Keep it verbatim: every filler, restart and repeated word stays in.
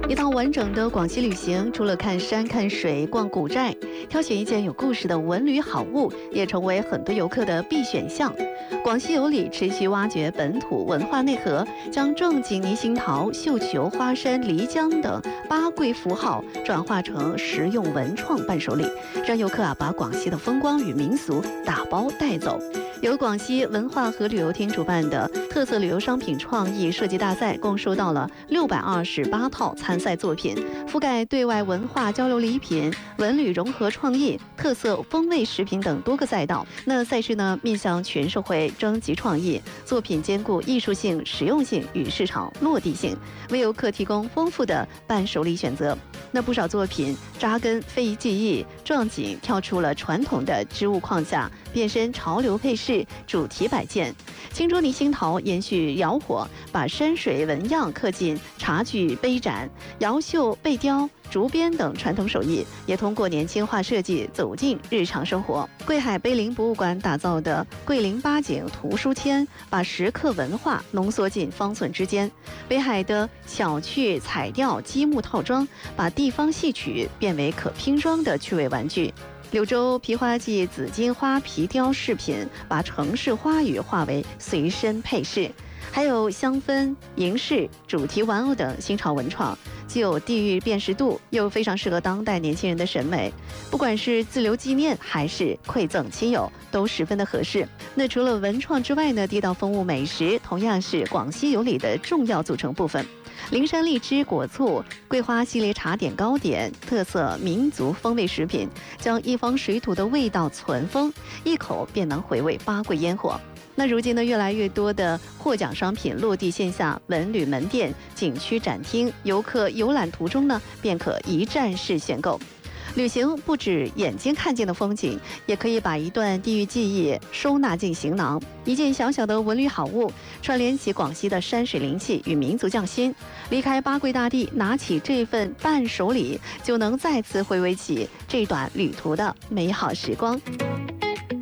一趟完整的广西旅行，除了看山看水、逛古寨，挑选一件有故事的文旅好物，也成为很多游客的必选项。广西有礼持续挖掘本土文化内核，将正锦泥星桃、绣球、花山、漓江等八桂符号转化成实用文创伴手礼，让游客啊把广西的风光与民俗打包带走。由广西文化和旅游厅主办的特色旅游商品创意设计大赛，共收到了六百二十八套参赛作品，覆盖对外文化交流礼品、文旅融合创意、特色风味食品等多个赛道。那赛事呢，面向全社会征集创意作品，兼顾艺术性、实用性与市场落地性，为游客提供丰富的伴手礼选择。那不少作品扎根非遗技艺，壮锦跳出了传统的织物框架，变身潮流配饰、主题摆件。青州泥星桃延续窑火，把山水纹样刻进茶具、杯盏；窑绣、贝雕、竹编等传统手艺，也通过年轻化设计走进日常生活。桂海碑林博物馆打造的桂林八景图书签，把石刻文化浓缩进方寸之间。北海的巧趣彩调积木套装，把地方戏曲变为可拼装的趣味玩具。柳州皮花记紫金花皮雕饰品，把城市花语化为随身配饰。还有香氛、银饰、主题玩偶等新潮文创，既有地域辨识度，又非常适合当代年轻人的审美。不管是自留纪念还是馈赠亲友，都十分的合适。那除了文创之外呢，地道风物美食同样是广西有礼的重要组成部分。灵山荔枝果醋、桂花系列茶点糕点、特色民族风味食品，将一方水土的味道存封，一口便能回味八桂烟火。那如今呢，越来越多的获奖商品落地线下文旅门店、景区展厅，游客游览途中呢，便可一站式选购。旅行不止眼睛看见的风景，也可以把一段地域记忆收纳进行囊。一件小小的文旅好物，串联起广西的山水灵气与民族匠心。离开八桂大地，拿起这份伴手礼，就能再次回味起这段旅途的美好时光。